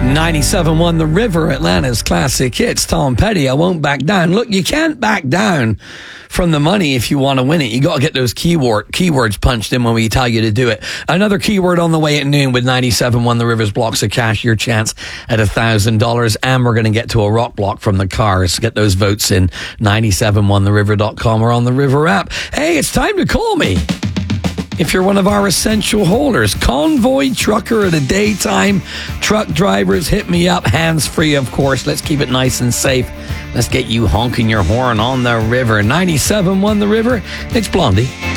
97.1 The River, Atlanta's classic hits. Tom Petty, I Won't Back Down. Look, you can't back down from the money if you want to win it. You got to get those keywords punched in when we tell you to do it. Another keyword on the way at noon with 97.1 The River's blocks of cash, your chance at $1,000. And we're going to get to a rock block from the Cars. Get those votes in 971theriver.com or on the River app. Hey, it's time to call me. If you're one of our essential holders, convoy trucker at a daytime, truck drivers, hit me up, hands-free, of course. Let's keep it nice and safe. Let's get you honking your horn on the river. 97.1 The River, it's Blondie.